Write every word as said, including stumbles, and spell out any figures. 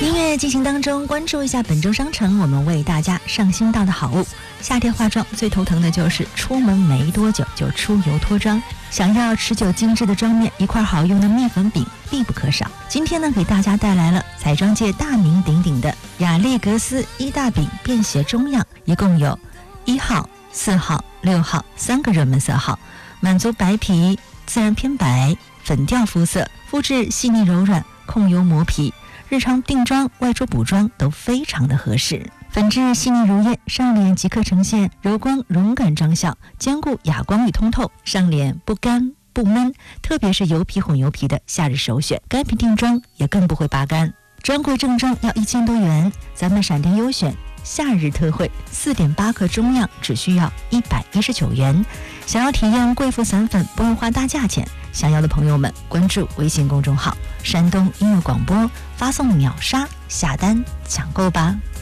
音乐进行当中，关注一下本周商城我们为大家上新到的好物。夏天化妆最头疼的就是出门没多久就出油脱妆，想要持久精致的妆面，一块好用的蜜粉饼必不可少。今天呢，给大家带来了彩妆界大名鼎鼎的雅丽格斯一大饼便携中样，一共有一号、四号、六号三个热门色号，满足白皮、自然偏白、粉调肤色，肤质细腻柔软，控油磨皮，日常定妆、外出补妆都非常的合适。粉质细腻如燕，上脸即刻呈现柔光融感妆效，兼顾哑光与通透，上脸不干不闷，特别是油皮混油皮的夏日首选，干皮定妆也更不会拔干。专柜正装要一千多元，咱们闪电优选夏日特惠，四点八克中样只需要一百一十九元。想要体验贵妇散粉，不用花大价钱，想要的朋友们关注微信公众号山东音乐广播，发送秒杀下单抢购吧。